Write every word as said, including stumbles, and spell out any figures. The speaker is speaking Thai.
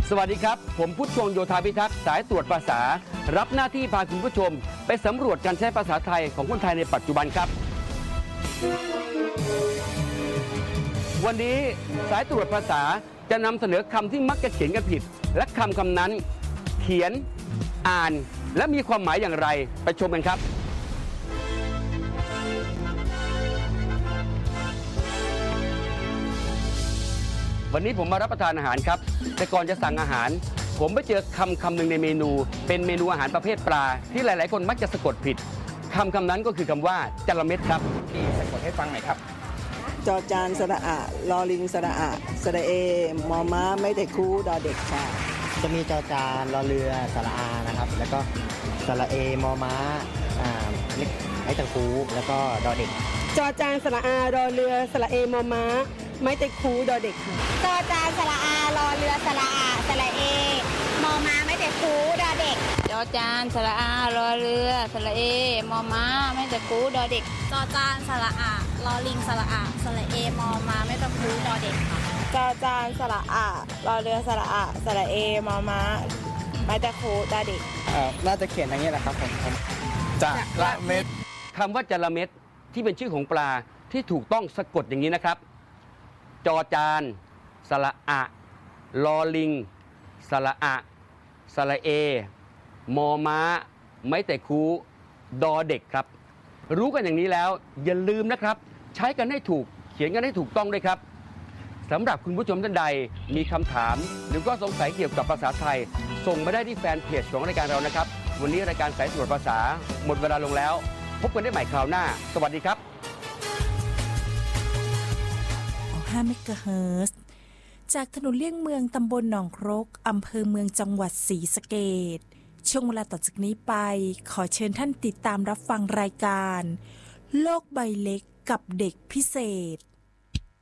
สวัสดีครับผมพุทธชงโยธาพิทักษ์สายตรวจภาษารับหน้าที่พาคุณผู้ชมไปสำรวจการใช้ภาษาไทยของคนไทยในปัจจุบันครับวันนี้สายตรวจภาษาจะนำเสนอคำที่มักจะเขียนกันผิดและคำคำนั้นเขียนอ่านและมีความหมายอย่างไรไปชมกันครับวันนี้ผมมารับประทานอาหารครับแต่ก่อนจะสั่งอาหารผมไปเจอคำคำหนึ่งในเมนูเป็นเมนูอาหารประเภทปลาที่หลายๆคนมักจะสะกดผิดคำคำนั้นก็คือคำว่าจระเม็ดครับที่สะกดให้ฟังหน่อยครับจอจานสระอะลอลิงสระอะสระเอมอม้าไม่แต่คูดอเด็กค่ะจะมีจอจานรอเรือสระอานะครับแล้วก็สระเอมอม้าอ่าไม้ตะคูแล้วก็ดอเด็กจอจานสระอารอเรือสระเอมอม้าไม้ตะคูดอเด็กค่ะจอจานสระอารอเรือสระอาสระเอมอม้าไม้ตะคูดอเด็กจอจานสระอารอเรือสระเอมอม้าไม้ตะคูดอเด็กจอจานสระอารอลิงสระอาสระเอมอม้าไม้ตะคูดอเด็กค่ะจอจานสระอารอเรือสระอาสระเอมอม้าไม้ตะคูดอเด็กเอ่อน่าจะเขียนอย่างนี้แหละครับผมจระเม็ดคำว่าจระเม็ดที่เป็นชื่อของปลาที่ถูกต้องสะกดอย่างนี้นะครับจอจานสระอะลอลิงสระอะสระเอมอม้าไม้แต่คูดอเด็กครับรู้กันอย่างนี้แล้วอย่าลืมนะครับใช้กันให้ถูกเขียนกันให้ถูกต้องด้วยครับสำหรับคุณผู้ชมท่านใดมีคำถามหรือก็สงสัยเกี่ยวกับภาษาไทยส่งมาได้ที่แฟนเพจของรายการเรานะครับวันนี้รายการสายตรวจภาษาหมดเวลาลงแล้วพบกันได้ใหม่คราวหน้าสวัสดีครับห้าเมกะเฮิรตซ์จากถนนเลี่ยงเมืองตำบลหนองครกอำเภอเมืองจังหวัดศรีสะเกษช่วงเวลาต่อจากนี้ไปขอเชิญท่านติดตามรับฟังรายการโลกใบเล็กกับเด็กพิเศษ